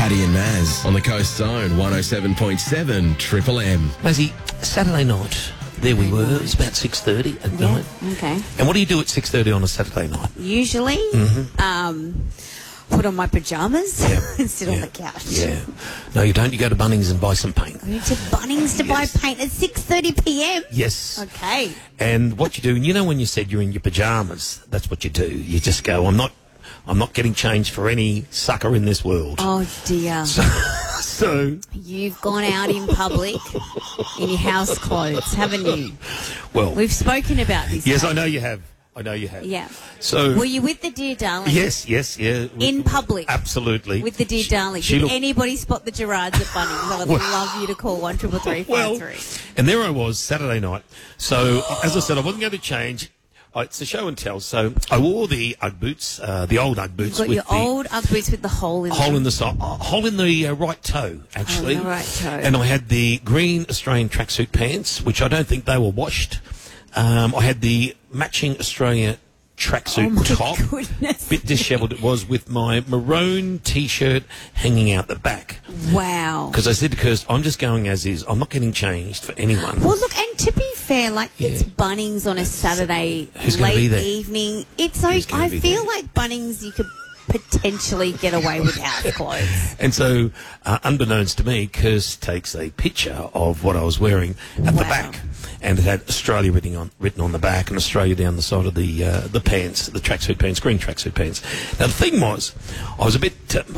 Paddy and Maz on the Coast Zone, 107.7 Triple M. Mazzy, Saturday night, there we were. It was about 6:30 at night. Okay. And what do you do at 6:30 on a Saturday night? Usually, put on my pajamas and sit on the couch. Yeah. No, you don't. You go to Bunnings and buy some paint. Go to Bunnings to buy paint at 6:30 p.m. Yes. Okay. And what you do, and you know when you said you're in your pajamas, that's what you do. You just go, I'm not getting changed for any sucker in this world. Oh dear. So You've gone out in public in your house clothes, haven't you? well, We've spoken about this. yes, Kate. I know you have. I know you have. Yeah. So Were you with the dear darling? yes, yeah. In public? Absolutely. With the dear darling. She Did looked- anybody spot the Gerards at Bunnings? I would love you to call 133353. and there I was Saturday night. So as I said, I wasn't going to change. It's a show and tell. So I wore the UGG boots, the old UGG boots. You've got with your the old UGG boots with the hole in hole them. in the side, hole in the right toe, actually. Oh, the right toe. And I had the green Australian tracksuit pants, which I don't think they were washed. I had the matching Australia tracksuit top. Goodness. Bit dishevelled it was, with my maroon T-shirt hanging out the back. Wow. Because I said to Kirst, I'm just going as is. I'm not getting changed for anyone. Well, look, and to be fair, like, it's Bunnings on a Saturday Who's gonna be late there? evening. It's so, Who's gonna I be feel there? like Bunnings you could potentially get away with house clothes. And so, unbeknownst to me, Kirst takes a picture of what I was wearing at the Wow. back. And it had Australia written on the back, and Australia down the side of the pants, the tracksuit pants, green tracksuit pants. Now the thing was, I was a bit, it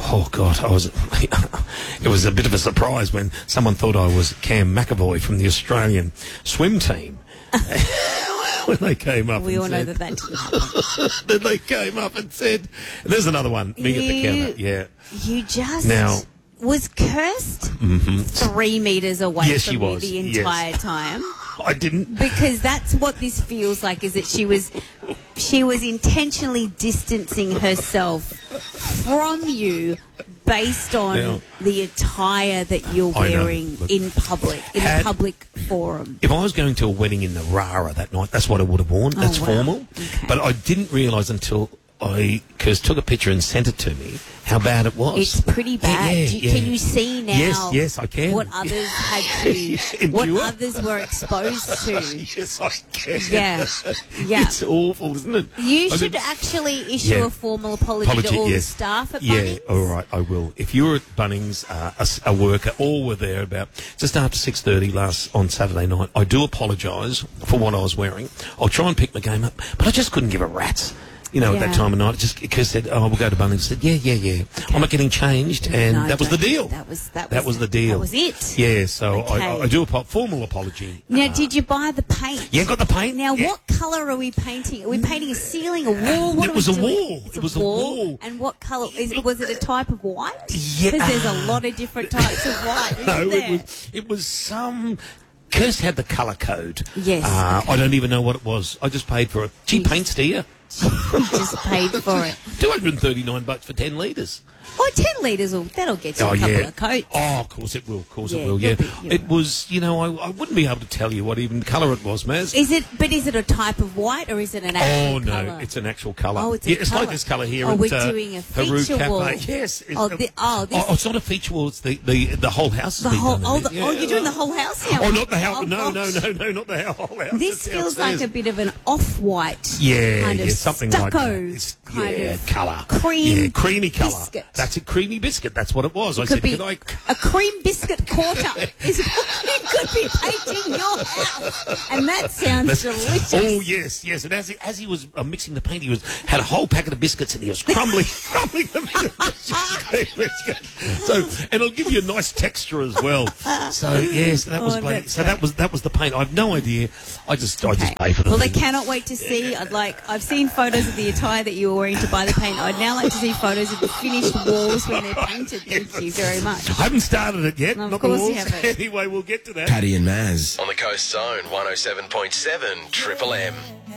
was a bit of a surprise when someone thought I was Cam McAvoy from the Australian swim team. When they came up We and all know said, that didn't happen. then they came up and said, there's another one, me at the counter. Yeah. You just... Now- Was Kirst 3 metres away Yes, from she you was. the Yes. entire time? I didn't. Because that's what this feels like, is that she was intentionally distancing herself from you based on Now- the attire that you're I know. wearing Look, in public, in a public forum. If I was going to a wedding in the Rara that night, that's what I would have worn. That's wow. formal. Okay. But I didn't realise until Kirst took a picture and sent it to me how bad it was. It's pretty bad. Yeah. Can you see now? Yes, I can. What others had to, what Endure. others were exposed to. Yes, I can. Yeah, yeah. It's awful, isn't it? You I should mean- actually issue Yeah. a formal apology to all the yes. staff at Yeah, Bunnings. all right, I will. If you were at Bunnings, a worker, all were there about just after 6:30 on Saturday night. I do apologise for what I was wearing. I'll try and pick my game up, but I just couldn't give a rat's. You know, at that Yeah. time of night, just Kirst said, "Oh, we'll go to Bunnings." I said, "Yeah. I'm not getting changed," and No, that was the don't- deal. That was the deal. That was it. Yeah, so Okay. I do a formal apology. Now, did you buy the paint? Yeah, got the paint. Now, Yeah. what colour are we painting? Are we painting a ceiling, a wall? What It are was we a doing? wall. It's It was a wall. And what colour? Was it a type of white? Yeah. Because there's a lot of different types of white, isn't No, there? it was some. Kirst had the colour code. Yes, okay. I don't even know what it was. I just paid for it. She paints to you. You just paid for it. $239 for 10 litres. Oh, 10 litres, that'll get you a couple of coats. Oh, of course it will. Of course Yeah, it will. you'll Yeah. be- you'll It was, I wouldn't be able to tell you what even colour it was, Maz. Is it a type of white or is it an actual Oh, no, colour? it's an actual colour. Oh, it's a it's like colour. this colour here Oh, at we're doing a Haru feature Cafe. wall. Yes. It's, This- it's not a feature wall. It's the whole house. The has been whole, done in it. you're doing the whole house now? Oh, not the house. Oh, No, gosh. not the whole house. This It's feels downstairs. like a bit of an off-white Yeah, kind of something like that. stucco It's, kind of colour. cream creamy colour. biscuit. That's a creamy biscuit. That's what it was. I Could said, be can I... a cream biscuit quarter is what you could be painting your house. And that sounds delicious. Oh, yes. And as he was mixing the paint, he had a whole packet of biscuits and he was crumbling them. So, and it'll give you a nice texture as well. So, yes, that was that's that was the paint. I have no idea. I just pay for the Well, they thing. cannot wait to see. I've seen photos of the attire that you were wearing to buy the paint. I'd now like to see photos of the finished walls when they're painted. Thank you very much. I haven't started it yet. Of not course the you walls. haven't. Anyway, we'll get to that. Paddy and Maz on the Coast Zone, 107.7 Triple M.